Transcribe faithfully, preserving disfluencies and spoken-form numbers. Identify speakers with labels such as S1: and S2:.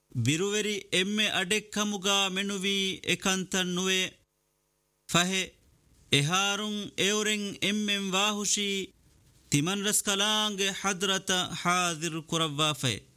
S1: ಬಿರುವೆರಿ ಎಮ್ಮೆ ಅಡೆಕ್ಕಮುಗ ಮೆನುವಿ ಎಕಂತನ್ ನುವೆ ಫಹೆ ಎಹಾರುಂ ಎವರೆಂ ಎಮ್ಮೆಂ ವಾಹುಷಿ ತಿಮನ್ ರಸ್ಕಲಾಂಗೆ ಹದ್ರತ ಹಾದಿರ್ ಕುರವ್ವಾ ಫೆ